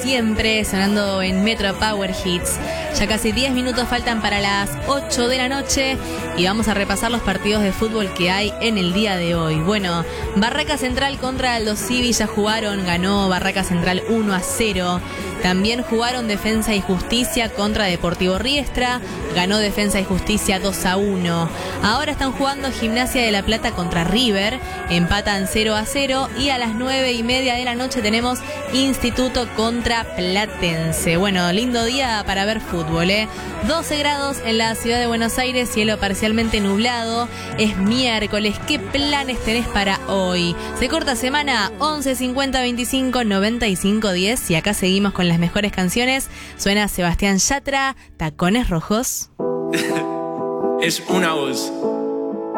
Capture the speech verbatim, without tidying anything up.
siempre, sonando en Metro Power Hits. Ya casi diez minutos faltan para las ocho de la noche y vamos a repasar los partidos de fútbol que hay en el día de hoy. Bueno, Barraca Central contra Aldo Civi ya jugaron, ganó Barraca Central uno a cero. También jugaron Defensa y Justicia contra Deportivo Riestra, ganó Defensa y Justicia dos a uno. Ahora están jugando Gimnasia de La Plata contra River, empatan cero a cero y a las nueve y media de la noche tenemos Instituto contra Platense. Bueno, lindo día para ver fútbol, ¿eh? doce grados en la ciudad de Buenos Aires, cielo parcialmente nublado, es miércoles. ¿Qué planes tenés para hoy? Se corta semana, once cincuenta veinticinco noventa y cinco diez, y acá seguimos con las mejores canciones. Suena Sebastián Yatra, Tacones Rojos. Es una voz.